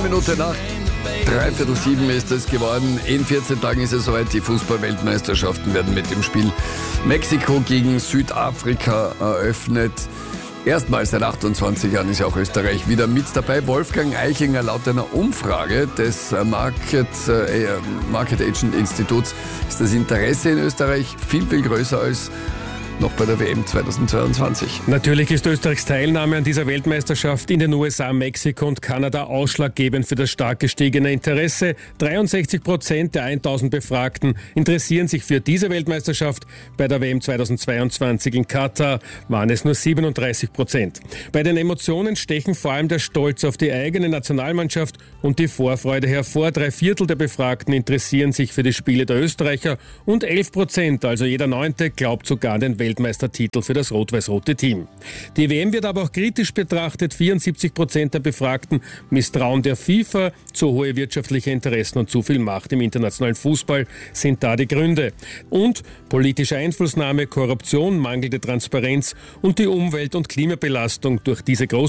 Minute nach 6:45 ist es geworden. In 14 Tagen ist es soweit. Die Fußball-Weltmeisterschaften werden mit dem Spiel Mexiko gegen Südafrika eröffnet. Erstmals seit 28 Jahren ist ja auch Österreich wieder mit dabei. Wolfgang Eichinger, laut einer Umfrage des Market Agent Instituts ist das Interesse in Österreich viel, viel größer als noch bei der WM 2022. Natürlich ist Österreichs Teilnahme an dieser Weltmeisterschaft in den USA, Mexiko und Kanada ausschlaggebend für das stark gestiegene Interesse. 63% der 1000 Befragten interessieren sich für diese Weltmeisterschaft. Bei der WM 2022 in Katar waren es nur 37%. Bei den Emotionen stechen vor allem der Stolz auf die eigene Nationalmannschaft und die Vorfreude hervor. 3/4 der Befragten interessieren sich für die Spiele der Österreicher und 11%, also jeder 9., glaubt sogar an den Weltmeistertitel für das rot-weiß-rote Team. Die WM wird aber auch kritisch betrachtet. 74% der Befragten misstrauen der FIFA. Zu hohe wirtschaftliche Interessen und zu viel Macht im internationalen Fußball sind da die Gründe. Und politische Einflussnahme, Korruption, mangelnde Transparenz und die Umwelt- und Klimabelastung durch diese